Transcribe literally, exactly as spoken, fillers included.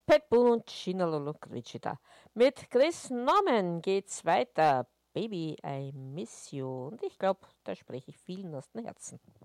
Pet Boone, Chinalolo, Crichita. Mit Chris Norman geht's weiter. Baby, I miss you. Und ich glaube, da spreche ich vielen aus dem Herzen.